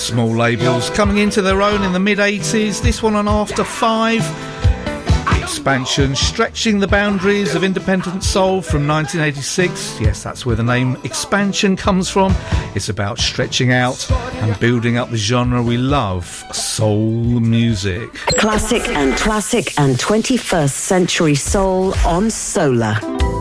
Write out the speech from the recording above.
Small labels coming into their own in the mid-80s. This one on After 5. Expansion, stretching the boundaries of independent soul from 1986. Yes, that's where the name Expansion comes from. It's about stretching out and building up the genre we love, soul music. Classic and 21st century soul on Solar.